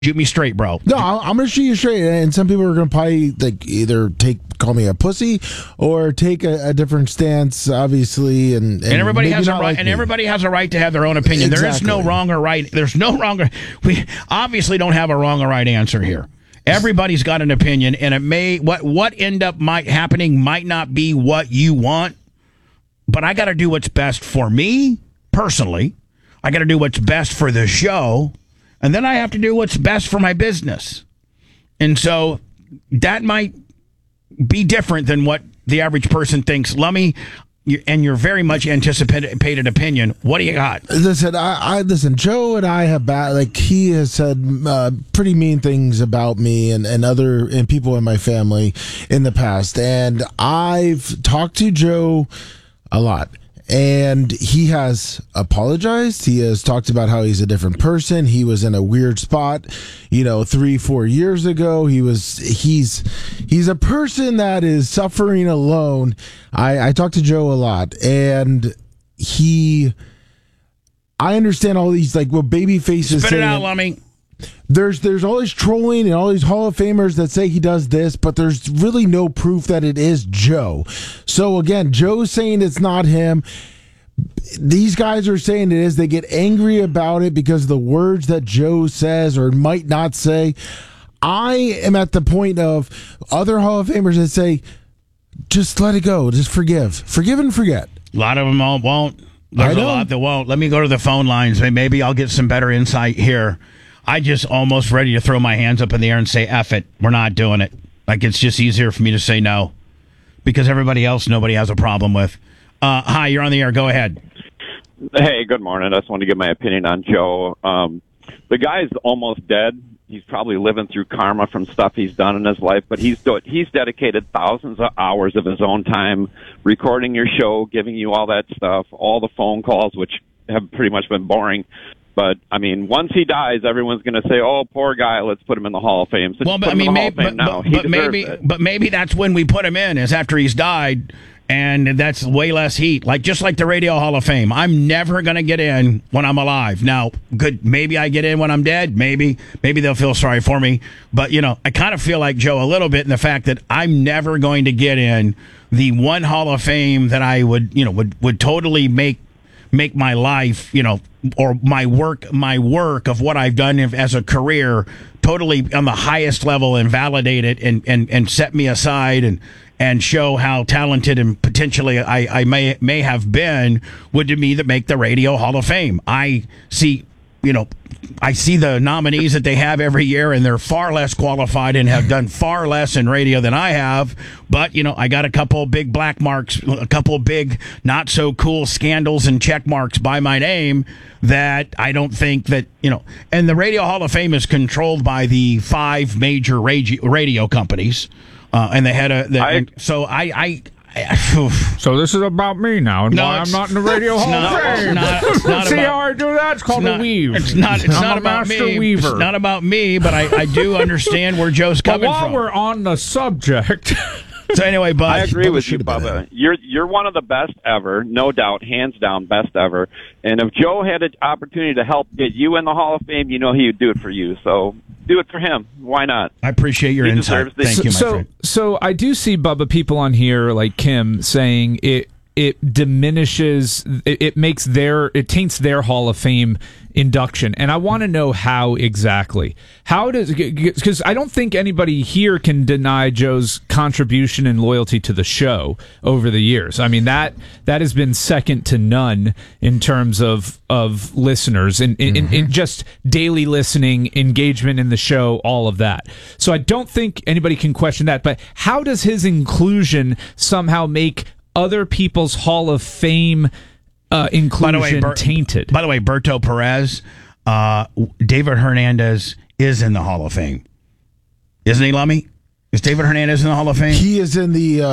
Shoot me straight, bro. No, I'm going to shoot you straight. And some people are going to probably either call me a pussy or take a different stance, obviously. And everybody has a right. Like and everybody has a right to have their own opinion. Exactly. There is no wrong or right. There's no wrong or. We obviously don't have a wrong or right answer here. Everybody's got an opinion, and it may what end up happening might not be what you want. But I got to do what's best for me personally. I got to do what's best for the show. And then I have to do what's best for my business. And so that might be different than what the average person thinks. Lummy, and your very much anticipated opinion, what do you got? Listen, listen, Joe and I have he has said pretty mean things about me and people in my family in the past. And I've talked to Joe a lot. And he has apologized. He has talked about how he's a different person. He was in a weird spot, 3-4 years ago. He's a person that is suffering alone. I talked to Joe a lot, and I understand all these what baby faces. Spit it out, Lummy. There's all this trolling and all these Hall of Famers that say he does this, but there's really no proof that it is Joe. So again, Joe's saying it's not him. These guys are saying it is. They get angry about it because of the words that Joe says or might not say. I am at the point of other Hall of Famers that say, just let it go. Just forgive and forget. A lot of them won't. There's a lot that won't. Let me go to the phone lines. Maybe I'll get some better insight here. I just almost ready to throw my hands up in the air and say, F it. We're not doing it. It's just easier for me to say no. Because everybody else, nobody has a problem with. Hi, you're on the air. Go ahead. Hey, good morning. I just wanted to give my opinion on Joe. The guy's almost dead. He's probably living through karma from stuff he's done in his life, but he's dedicated thousands of hours of his own time recording your show, giving you all that stuff, all the phone calls, which have pretty much been boring. But, once he dies, everyone's going to say, oh, poor guy, let's put him in the Hall of Fame. So maybe that's when we put him in, is after he's died, and that's way less heat. Just like the Radio Hall of Fame. I'm never going to get in when I'm alive. Now, maybe I get in when I'm dead. Maybe they'll feel sorry for me. But, I kind of feel like Joe a little bit in the fact that I'm never going to get in the one Hall of Fame that I would totally make my life, or my work of what I've done as a career totally on the highest level and validate it and set me aside and show how talented and potentially I may have been would to me that make the Radio Hall of Fame. I see the nominees that they have every year, and they're far less qualified and have done far less in radio than I have. But, I got a couple big black marks, a couple big not so cool scandals and check marks by my name that I don't think that, and the Radio Hall of Fame is controlled by the 5 major radio companies. And they had so this is about me now, and why I'm not in the Radio Hall of Fame. See how I do that? It's called a weave. It's not about me. Weaver. It's not about me, but I do understand where Joe's coming from. But while we're on the subject. So anyway, Bud, I agree with you, Bubba. You're one of the best ever, no doubt, hands down, best ever. And if Joe had an opportunity to help get you in the Hall of Fame, he would do it for you. So do it for him. Why not? I appreciate your insight. Thank you, my friend. So I do see, Bubba, people on here like Kim saying it diminishes, it taints their Hall of Fame induction. And I want to know how exactly. Because I don't think anybody here can deny Joe's contribution and loyalty to the show over the years. That has been second to none in terms of listeners and in just daily listening, engagement in the show, all of that. So I don't think anybody can question that. But how does his inclusion somehow make other people's Hall of Fame inclusion tainted? By the way, Berto Perez, David Hernandez is in the Hall of Fame. Isn't he, Lummy? Is David Hernandez in the Hall of Fame? He is in the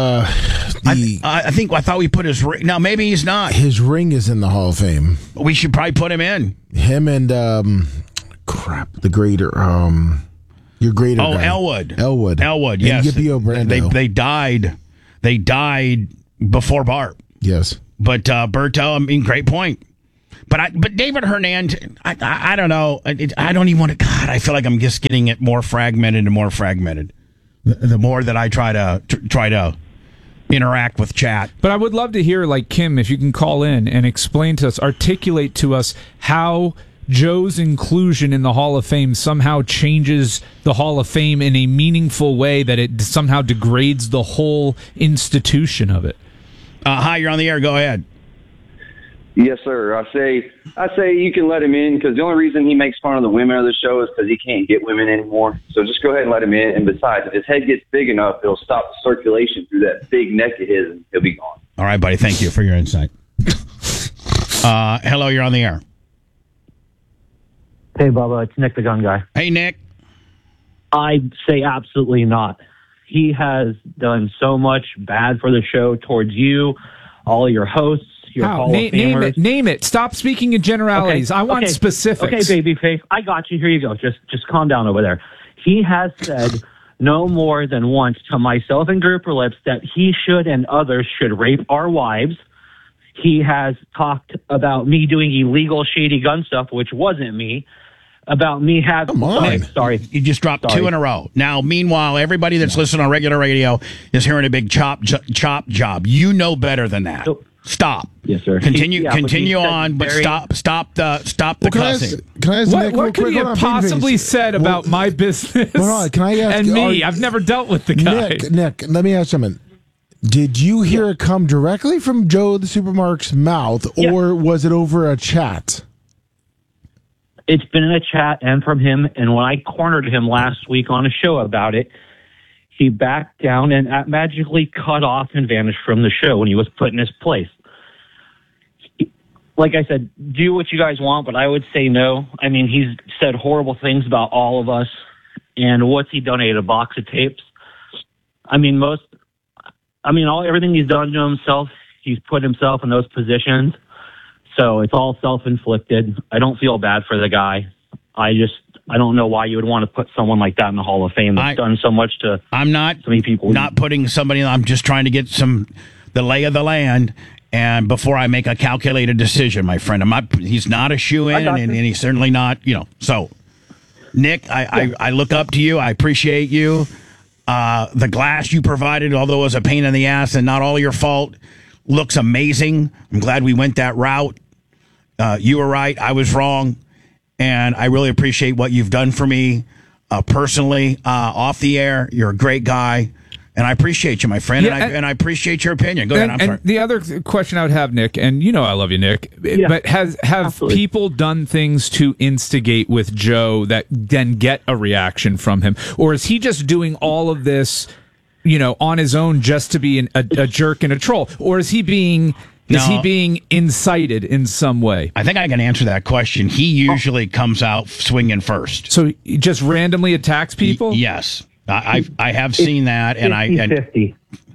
I thought we put his ring. Now, maybe he's not. His ring is in the Hall of Fame. We should probably put him in. Him and, the greater, your greater guy. Elwood, And yes. Yippee Brando. They died before Bart. Yes. But Berto, great point. But David Hernandez, I don't know. I don't even want to. God, I feel like I'm just getting it more fragmented and more fragmented. The more that I try to interact with chat. But I would love to hear, like, Kim, if you can call in and explain to us, articulate to us how Joe's inclusion in the Hall of Fame somehow changes the Hall of Fame in a meaningful way, that it somehow degrades the whole institution of it. Hi, you're on the air. Go ahead. Yes, sir. I say you can let him in, because the only reason he makes fun of the women of the show is because he can't get women anymore. So just go ahead and let him in. And besides, if his head gets big enough, it'll stop the circulation through that big neck of his, and he'll be gone. All right, buddy. Thank you for your insight. Hello, you're on the air. Hey, Bubba, it's Nick the Gun Guy. Hey, Nick. I'd say absolutely not. He has done so much bad for the show towards you, all your hosts, your Hall of Famers. Name it. Stop speaking in generalities. I want specifics. Okay, babyface. I got you. Here you go. Just calm down over there. He has said no more than once to myself and Grouper Lips that he should and others should rape our wives. He has talked about me doing illegal, shady gun stuff, which wasn't me. About me having... Come on. Sorry. You just dropped two in a row. Now, meanwhile, everybody that's listening on regular radio is hearing a big chop job. You know better than that. Stop. Yes, sir. Continue on, but stop the cussing. Can I ask Nick, What could he have possibly said about my business can I ask, and me? I've never dealt with the guy. Nick, let me ask something. Did you hear it come directly from Joe the Supermark's mouth, or was it over a chat? It's been in a chat and from him, and when I cornered him last week on a show about it, he backed down and magically cut off and vanished from the show when he was put in his place. Like I said, do what you guys want, but I would say no. I mean, he's said horrible things about all of us, and what's he donated? A box of tapes? Everything he's done to himself, he's put himself in those positions. So it's all self-inflicted. I don't feel bad for the guy. I don't know why you would want to put someone like that in the Hall of Fame that's done so much to so many people. Not putting somebody. I'm just trying to get the lay of the land, and before I make a calculated decision, my friend. He's not a shoo-in, and he's certainly not. So, Nick, I look up to you. I appreciate you. The glass you provided, although it was a pain in the ass and not all your fault, looks amazing. I'm glad we went that route. You were right. I was wrong. And I really appreciate what you've done for me personally, off the air. You're a great guy. And I appreciate you, my friend. Yeah, and I appreciate your opinion. Go ahead. I'm sorry. The other question I would have, Nick, and you know I love you, Nick, but have absolutely. people done things to instigate with Joe that then get a reaction from him? Or is he just doing all of this, on his own just to be a jerk and a troll? Or is he being... Is he being incited in some way? I think I can answer that question. He usually comes out swinging first. So he just randomly attacks people? Yes. I have seen that. 50-50.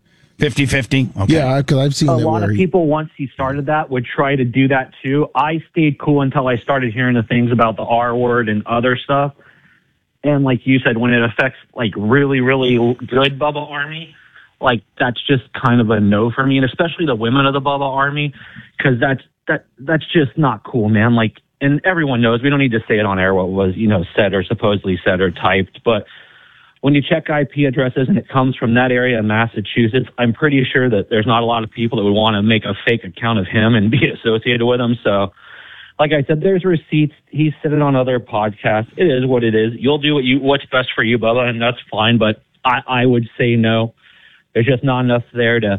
50-50? Okay. Yeah, because I've seen a lot of people, once he started that, would try to do that too. I stayed cool until I started hearing the things about the R word and other stuff. And like you said, when it affects like really, really good Bubba Army, like that's just kind of a no for me, and especially the women of the Bubba Army, because that's just not cool, man. Like, and everyone knows we don't need to say it on air what was said or supposedly said or typed, but when you check IP addresses and it comes from that area in Massachusetts, I'm pretty sure that there's not a lot of people that would want to make a fake account of him and be associated with him. So, like I said, there's receipts. He's said it on other podcasts. It is what it is. You'll do what's best for you, Bubba, and that's fine. But I would say no. There's just not enough there to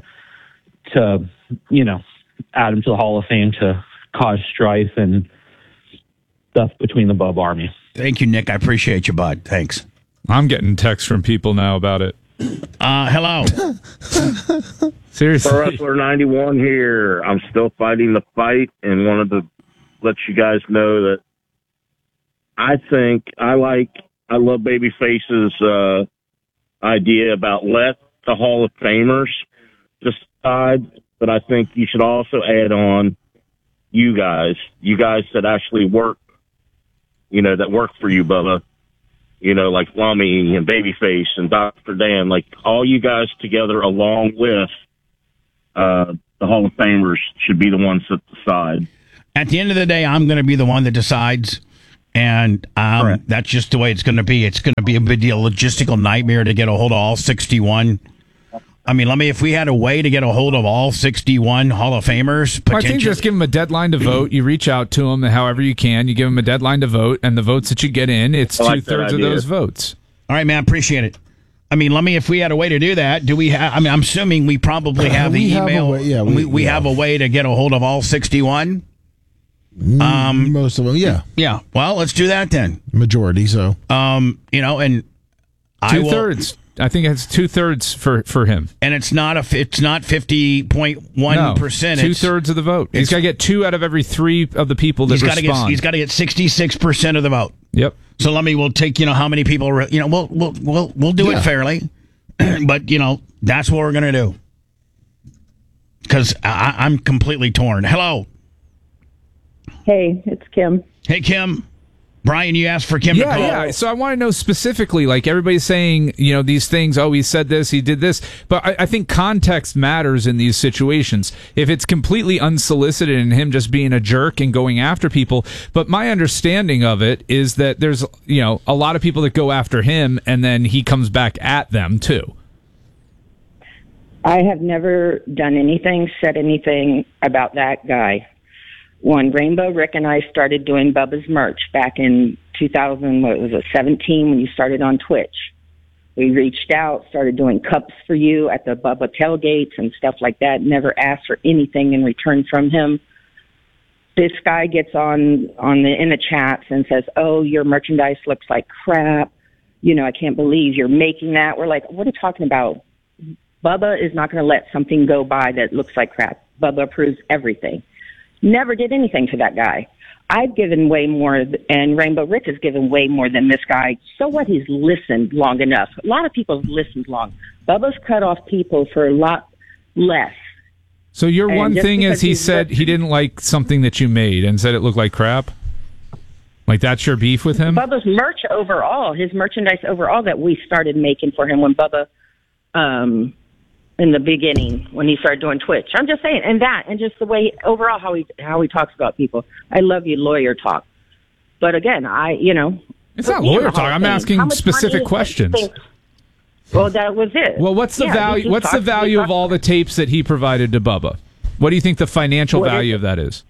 add him to the Hall of Fame to cause strife and stuff between the Bub Army. Thank you, Nick. I appreciate you, bud. Thanks. I'm getting texts from people now about it. Hello. Seriously. Pro Wrestler 91 here. I'm still fighting the fight and wanted to let you guys know that I love Babyface's idea about let the Hall of Famers decide, but I think you should also add on you guys that actually work, that work for you, Bubba, like Lummy and Babyface and Dr. Dan, like all you guys together along with the Hall of Famers should be the ones that decide. At the end of the day, I'm going to be the one that decides. And that's just the way it's going to be. It's going to be a logistical nightmare to get a hold of all 61. I mean, if we had a way to get a hold of all 61 Hall of Famers, I think just give them a deadline to vote. You reach out to them however you can. You give them a deadline to vote, and the votes that you get in, it's 2/3 of those votes. All right, man, appreciate it. I mean, if we had a way to do that, do we have? I mean, I'm assuming we probably have the email. We have a way to get a hold of all 61. Most of them, yeah. Yeah. Well, let's do that then. Majority, so. And 2/3. I think it's 2/3 for him. And it's not 50.1%. No, 2/3 of the vote. He's got to get 2 out of every 3 of the people that respond. He's got to get 66% of the vote. Yep. So we'll take, how many people, we'll do it fairly. But, that's what we're going to do. Because I'm completely torn. Hello. Hey, it's Kim. Hey, Kim. Brian, you asked for Kim to call. Yeah. So I want to know specifically, everybody's saying, these things, he said this, he did this. But I think context matters in these situations. If it's completely unsolicited and him just being a jerk and going after people. But my understanding of it is that there's, a lot of people that go after him and then he comes back at them too. I have never done anything, said anything about that guy. When Rainbow Rick and I started doing Bubba's merch back in 2017 when you started on Twitch, we reached out, started doing cups for you at the Bubba tailgates and stuff like that. Never asked for anything in return from him. This guy gets in the chats and says, "Oh, your merchandise looks like crap. I can't believe you're making that." We're like, "What are you talking about? Bubba is not going to let something go by that looks like crap. Bubba approves everything." Never did anything to that guy. I've given way more, and Rainbow Rick has given way more than this guy. So what? He's listened long enough. A lot of people have listened long. Bubba's cut off people for a lot less. So your one thing is he said he didn't like something that you made and said it looked like crap? That's your beef with him? Bubba's merch overall, his merchandise overall that we started making for him when Bubba, in the beginning when he started doing Twitch. I'm just saying, and just the way overall how he talks about people. I love you, lawyer talk. But again, it's not lawyer talk. I'm asking specific questions. Well, that was it. Well, what's the value? What's the value of all the tapes that he provided to Bubba? What do you think the financial value of that is?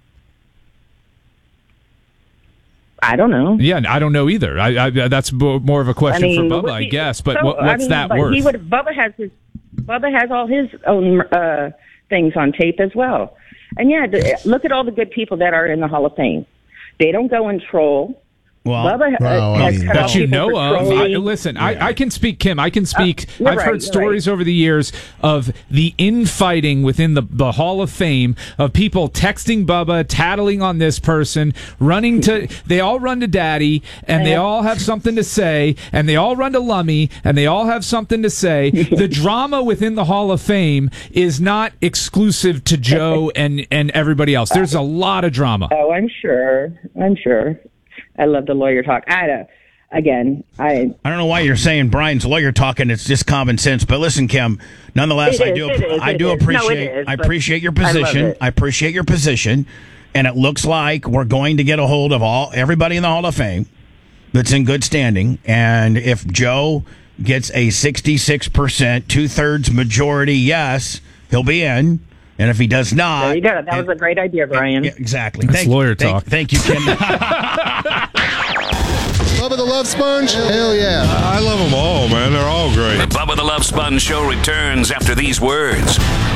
I don't know. Yeah, I don't know either. That's more of a question for Bubba, I guess. But what's that worth? Bubba has all his own things on tape as well. And look at all the good people that are in the Hall of Fame. They don't go and troll. Well, Bubba that you know of. Listen, I can speak, Kim. I can speak. I've heard stories over the years of the infighting within the Hall of Fame of people texting Bubba, tattling on this person, they all run to Daddy, and they all have something to say, and they all run to Lummy, and they all have something to say. The drama within the Hall of Fame is not exclusive to Joe and everybody else. There's a lot of drama. Oh, I'm sure. I love the lawyer talk. I don't know why you're saying Brian's lawyer talking. It's just common sense. But listen, Kim, nonetheless, I appreciate your position. I appreciate your position. And it looks like we're going to get a hold of everybody in the Hall of Fame that's in good standing. And if Joe gets a 66%, 2/3 majority, yes, he'll be in. And if he does not... There you go. That was a great idea, Brian. Yeah, exactly. That's lawyer talk. Thank you, Kim. Bubba the Love Sponge? Hell yeah. I love them all, man. They're all great. The Bubba the Love Sponge Show returns after these words.